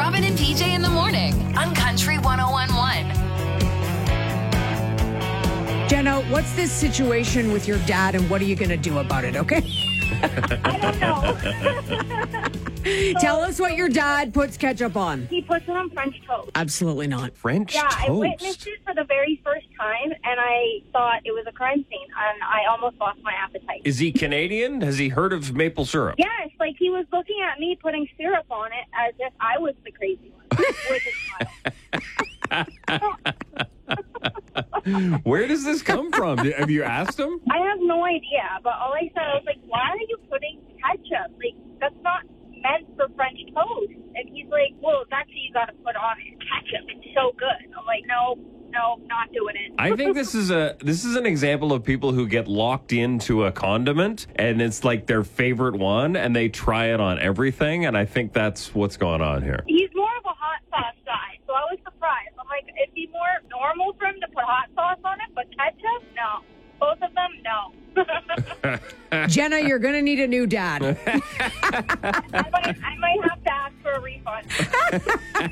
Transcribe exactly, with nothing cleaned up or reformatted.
Robin and P J in the morning on Country one oh one point one. Jenna, what's this situation with your dad and what are you going to do about it, okay? I don't know. Tell us what your dad puts ketchup on. He puts it on French toast. Absolutely not. French Yeah, I toast. witnessed it for the very first time, and I thought it was a crime scene, and I almost lost my appetite. Is he Canadian? Has he heard of maple syrup? Yes, like he was looking at me putting syrup on it as if I was the crazy one. With his smile. Where does this come from? Have you asked him? I have no idea, but all I said, I was like, why are you putting ketchup? Like, that's not meant for French toast. And he's like, well, that's what you got to put on it. Ketchup. It's so good. I'm like, no, no, not doing it. I think this is a this is an example of people who get locked into a condiment and it's like their favorite one and they try it on everything, and I think that's what's going on here. He's more of a hot sauce guy, so I was surprised. I'm like, it'd be more normal for him to put hot sauce on it, but ketchup? No. Both of them? No. Jenna, you're going to need a new dad. I might, I might have to ask for a refund.